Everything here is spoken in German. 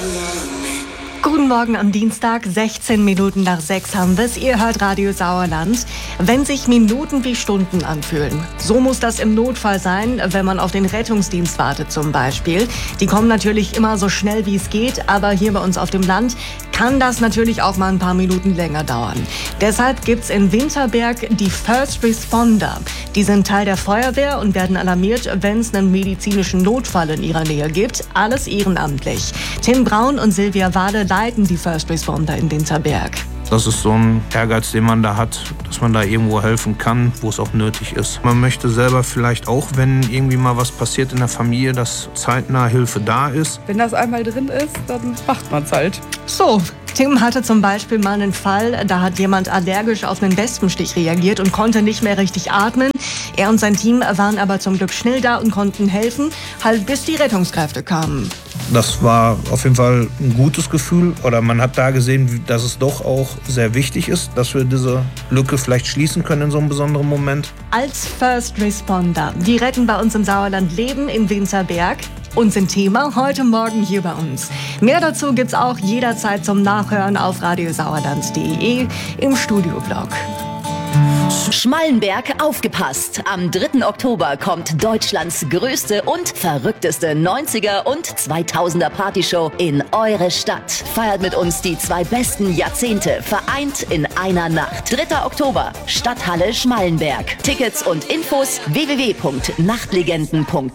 Guten Morgen am Dienstag, 16 Minuten nach 6 haben wir es. Ihr hört Radio Sauerland. Wenn sich Minuten wie Stunden anfühlen, so muss das im Notfall sein, wenn man auf den Rettungsdienst wartet zum Beispiel. Die kommen natürlich immer so schnell wie es geht, aber hier bei uns auf dem Land kann das natürlich auch mal ein paar Minuten länger dauern. Deshalb gibt's in Winterberg die First Responder. Die sind Teil der Feuerwehr und werden alarmiert, wenn es einen medizinischen Notfall in ihrer Nähe gibt. Alles ehrenamtlich. Tim Braun und Silvia Wade leiten die First Responder in Winterberg. Das ist so ein Ehrgeiz, den man da hat, dass man da irgendwo helfen kann, wo es auch nötig ist. Man möchte selber vielleicht auch, wenn irgendwie mal was passiert in der Familie, dass zeitnah Hilfe da ist. Wenn das einmal drin ist, dann macht man es halt. So, Tim hatte zum Beispiel mal einen Fall, da hat jemand allergisch auf einen Wespenstich reagiert und konnte nicht mehr richtig atmen. Er und sein Team waren aber zum Glück schnell da und konnten helfen, halt bis die Rettungskräfte kamen. Das war auf jeden Fall ein gutes Gefühl. Oder man hat da gesehen, dass es doch auch sehr wichtig ist, dass wir diese Lücke vielleicht schließen können in so einem besonderen Moment. Als First Responder, die retten bei uns im Sauerland Leben in Winterberg und sind Thema heute Morgen hier bei uns. Mehr dazu gibt's auch jederzeit zum Nachhören auf radiosauerland.de im Studioblog. Schmallenberg, aufgepasst! Am 3. Oktober kommt Deutschlands größte und verrückteste 90er und 2000er Partyshow in eure Stadt. Feiert mit uns die 2 besten Jahrzehnte, vereint in einer Nacht. 3. Oktober, Stadthalle Schmallenberg. Tickets und Infos www.nachtlegenden.de